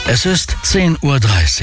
Es ist 10:30 Uhr.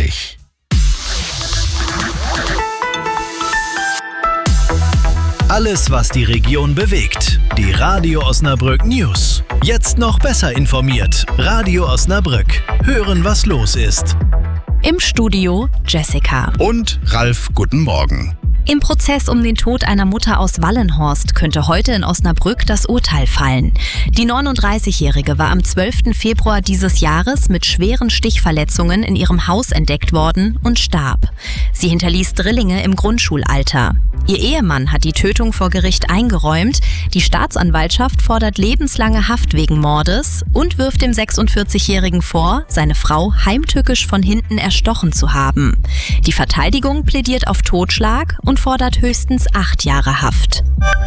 Alles, was die Region bewegt. Die Radio Osnabrück News. Jetzt noch besser informiert. Radio Osnabrück. Hören, was los ist. Im Studio Jessica. Und Ralf, guten Morgen. Im Prozess um den Tod einer Mutter aus Wallenhorst könnte heute in Osnabrück das Urteil fallen. Die 39-Jährige war am 12. Februar dieses Jahres mit schweren Stichverletzungen in ihrem Haus entdeckt worden und starb. Sie hinterließ Drillinge im Grundschulalter. Ihr Ehemann hat die Tötung vor Gericht eingeräumt. Die Staatsanwaltschaft fordert lebenslange Haft wegen Mordes und wirft dem 46-Jährigen vor, seine Frau heimtückisch von hinten erstochen zu haben. Die Verteidigung plädiert auf Totschlag und fordert höchstens 8 Jahre Haft.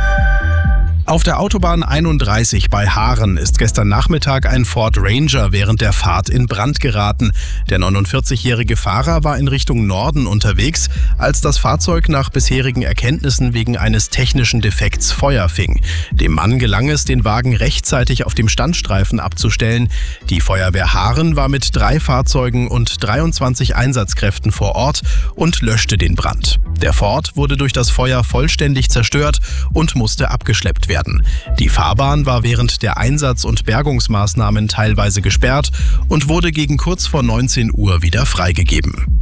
Auf der Autobahn 31 bei Haaren ist gestern Nachmittag ein Ford Ranger während der Fahrt in Brand geraten. Der 49-jährige Fahrer war in Richtung Norden unterwegs, als das Fahrzeug nach bisherigen Erkenntnissen wegen eines technischen Defekts Feuer fing. Dem Mann gelang es, den Wagen rechtzeitig auf dem Standstreifen abzustellen. Die Feuerwehr Haaren war mit 3 Fahrzeugen und 23 Einsatzkräften vor Ort und löschte den Brand. Der Ford wurde durch das Feuer vollständig zerstört und musste abgeschleppt werden. Die Fahrbahn war während der Einsatz- und Bergungsmaßnahmen teilweise gesperrt und wurde gegen kurz vor 19 Uhr wieder freigegeben.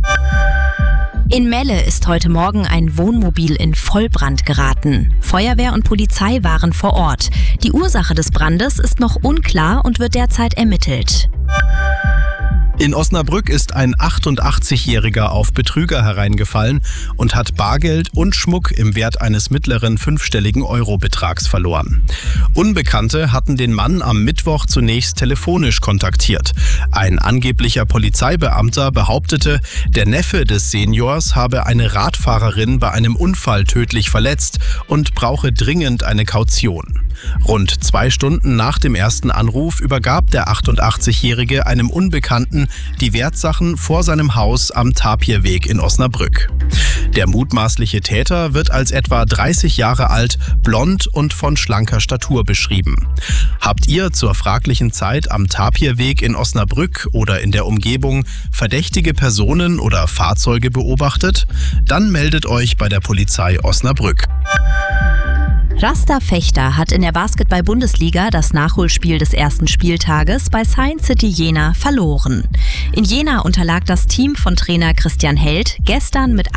In Melle ist heute Morgen ein Wohnmobil in Vollbrand geraten. Feuerwehr und Polizei waren vor Ort. Die Ursache des Brandes ist noch unklar und wird derzeit ermittelt. In Osnabrück ist ein 88-Jähriger auf Betrüger hereingefallen und hat Bargeld und Schmuck im Wert eines mittleren 5-stelligen Eurobetrags verloren. Unbekannte hatten den Mann am Mittwoch zunächst telefonisch kontaktiert. Ein angeblicher Polizeibeamter behauptete, der Neffe des Seniors habe eine Radfahrerin bei einem Unfall tödlich verletzt und brauche dringend eine Kaution. Rund 2 Stunden nach dem ersten Anruf übergab der 88-Jährige einem Unbekannten die Wertsachen vor seinem Haus am Tapirweg in Osnabrück. Der mutmaßliche Täter wird als etwa 30 Jahre alt, blond und von schlanker Statur beschrieben. Habt ihr zur fraglichen Zeit am Tapirweg in Osnabrück oder in der Umgebung verdächtige Personen oder Fahrzeuge beobachtet? Dann meldet euch bei der Polizei Osnabrück. Rasta Vechta hat in der Basketball-Bundesliga das Nachholspiel des ersten Spieltages bei Science City Jena verloren. In Jena unterlag das Team von Trainer Christian Held gestern mit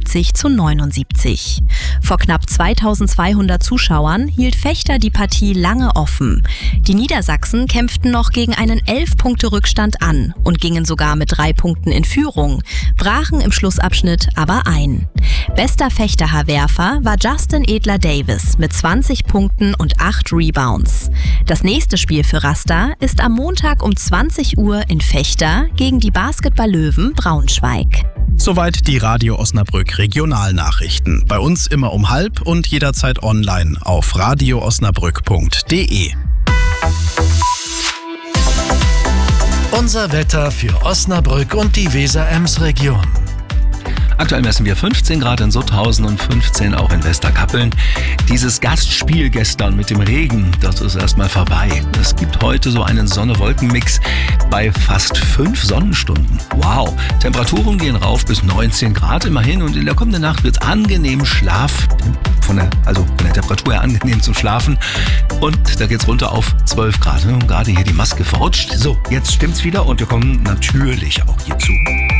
71:79. Vor knapp 2200 Zuschauern hielt Vechta die Partie lange offen. Die Niedersachsen kämpften noch gegen einen 11-Punkte-Rückstand an und gingen sogar mit 3 Punkten in Führung, brachen im Schlussabschnitt aber ein. Bester Vechtaer-Werfer war Justin Edler-Davis mit 20 Punkten und 8 Rebounds. Das nächste Spiel für Rasta ist am Montag um 20 Uhr in Vechta gegen die Basketball-Löwen Braunschweig. Soweit die Radio Osnabrück Regionalnachrichten. Bei uns immer um 12:30 und jederzeit online auf radioosnabrück.de. Unser Wetter für Osnabrück und die Weser-Ems-Region. Aktuell messen wir 15 Grad in Sutthausen und 15 auch in Westerkappeln. Dieses Gastspiel gestern mit dem Regen, das ist erstmal vorbei. Es gibt heute so einen Sonne-Wolken-Mix bei fast 5 Sonnenstunden. Wow! Temperaturen gehen rauf bis 19 Grad immerhin und in der kommenden Nacht wird es angenehm von der Temperatur her angenehm zum Schlafen. Und da geht's runter auf 12 Grad. Und gerade hier die Maske verrutscht. So, jetzt stimmt's wieder und wir kommen natürlich auch hierzu.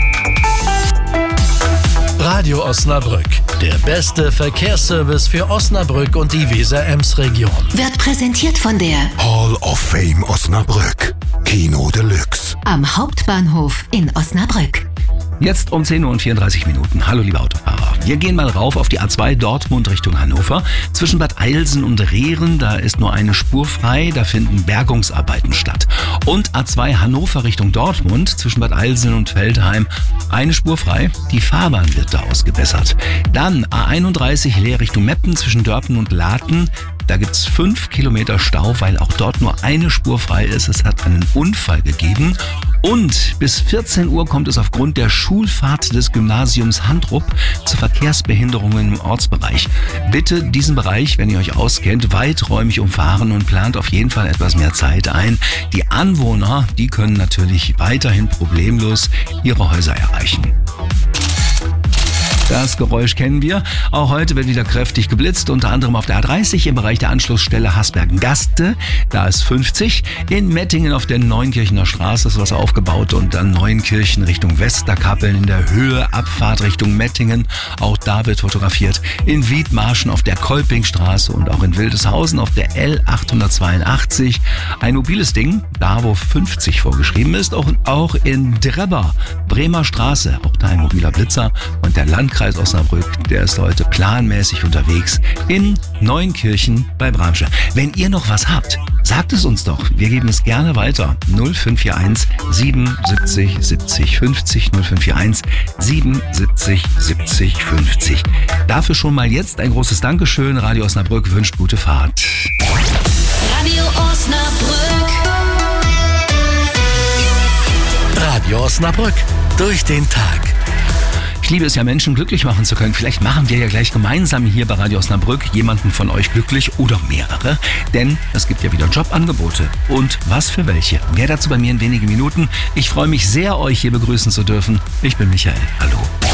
Radio Osnabrück, der beste Verkehrsservice für Osnabrück und die Weser-Ems-Region. Wird präsentiert von der Hall of Fame Osnabrück, Kino Deluxe. am Hauptbahnhof in Osnabrück. Jetzt um 10:34 Uhr. Hallo liebe Autofahrer. Wir gehen mal rauf auf die A2 Dortmund Richtung Hannover. Zwischen Bad Eilsen und Rehren, da ist nur eine Spur frei, da finden Bergungsarbeiten statt. Und A2 Hannover Richtung Dortmund, zwischen Bad Eilsen und Feldheim, eine Spur frei, die Fahrbahn wird da ausgebessert. Dann A31 Leer Richtung Meppen zwischen Dörpen und Laten. Da gibt's 5 Kilometer Stau, weil auch dort nur eine Spur frei ist. Es hat einen Unfall gegeben. Und bis 14 Uhr kommt es aufgrund der Schulfahrt des Gymnasiums Handrup zu Verkehrsbehinderungen im Ortsbereich. Bitte diesen Bereich, wenn ihr euch auskennt, weiträumig umfahren und plant auf jeden Fall etwas mehr Zeit ein. Die Anwohner, die können natürlich weiterhin problemlos ihre Häuser erreichen. Das Geräusch kennen wir. Auch heute wird wieder kräftig geblitzt, unter anderem auf der A30 im Bereich der Anschlussstelle Hasbergen-Gaste. Da ist 50. In Mettingen auf der Neunkirchener Straße ist was aufgebaut und dann Neunkirchen Richtung Westerkappeln in der Höhe, Abfahrt Richtung Mettingen. Auch da wird fotografiert. In Wiedmarschen auf der Kolpingstraße und auch in Wildeshausen auf der L882. Ein mobiles Ding, da wo 50 vorgeschrieben ist. Auch in Drebber, Bremer Straße, auch da ein mobiler Blitzer. Und der Landkreis Osnabrück, der ist heute planmäßig unterwegs in Neunkirchen bei Bramsche. Wenn ihr noch was habt, sagt es uns doch. Wir geben es gerne weiter. 0541 77 70 50 0541 77 70 50. Dafür schon mal jetzt ein großes Dankeschön. Radio Osnabrück wünscht gute Fahrt. Radio Osnabrück. Radio Osnabrück. Durch den Tag. Ich liebe es ja, Menschen glücklich machen zu können. Vielleicht machen wir ja gleich gemeinsam hier bei Radio Osnabrück jemanden von euch glücklich oder mehrere. Denn es gibt ja wieder Jobangebote. Und was für welche? Mehr dazu bei mir in wenigen Minuten. Ich freue mich sehr, euch hier begrüßen zu dürfen. Ich bin Michael. Hallo.